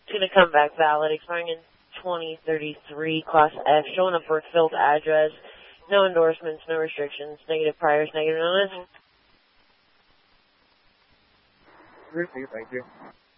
It's going to come back valid, expiring in 2033, Class F, showing up for filled address, no endorsements, no restrictions, negative priors, negative notice. Thank you.